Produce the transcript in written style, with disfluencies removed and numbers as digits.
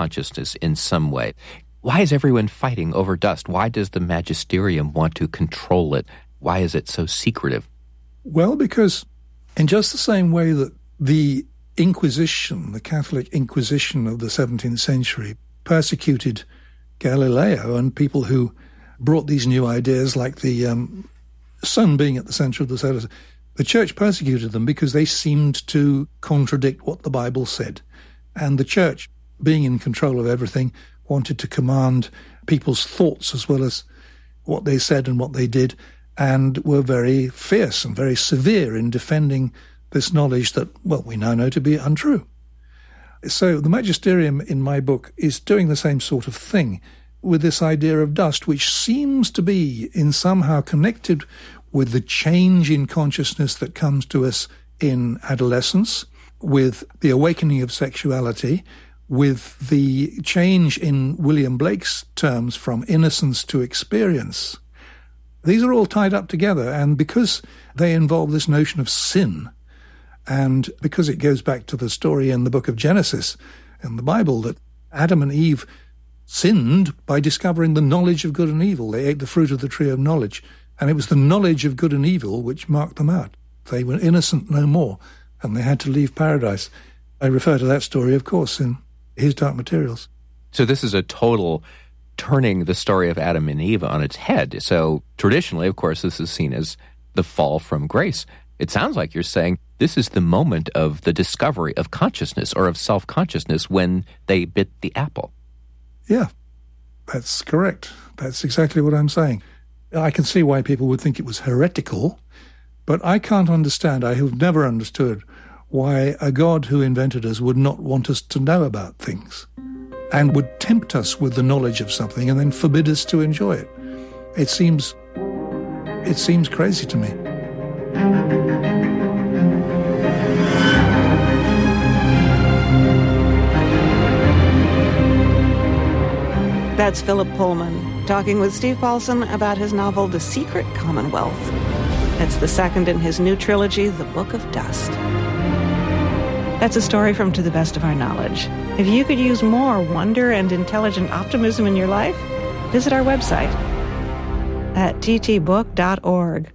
consciousness in some way. Why is everyone fighting over dust? Why does the magisterium want to control it? Why is it so secretive? Well, because in just the same way that the Inquisition, the Catholic Inquisition of the 17th century, persecuted Galileo and people who brought these new ideas like the sun being at the center of the solar system, the church persecuted them because they seemed to contradict what the Bible said. And the church, being in control of everything, wanted to command people's thoughts as well as what they said and what they did, and were very fierce and very severe in defending this knowledge that, well, we now know to be untrue. So the magisterium in my book is doing the same sort of thing with this idea of dust, which seems to be in somehow connected with the change in consciousness that comes to us in adolescence, with the awakening of sexuality, with the change in William Blake's terms from innocence to experience. These are all tied up together, and because they involve this notion of sin, and because it goes back to the story in the book of Genesis in the Bible that Adam and Eve sinned by discovering the knowledge of good and evil. They ate the fruit of the tree of knowledge, and it was the knowledge of good and evil which marked them out. They were innocent no more, and they had to leave paradise. I refer to that story, of course, in His Dark Materials. So this is a total turning the story of Adam and Eve on its head. So traditionally, of course, this is seen as the fall from grace. It sounds like you're saying this is the moment of the discovery of consciousness or of self-consciousness when they bit the apple. Yeah, that's correct. That's exactly what I'm saying. I can see why people would think it was heretical, but I can't understand, I have never understood, why a God who invented us would not want us to know about things and would tempt us with the knowledge of something and then forbid us to enjoy it. It seems crazy to me. That's Philip Pullman talking with Steve Paulson about his novel The Secret Commonwealth. It's the second in his new trilogy, The Book of Dust. That's a story from To the Best of Our Knowledge. If you could use more wonder and intelligent optimism in your life, visit our website at ttbook.org.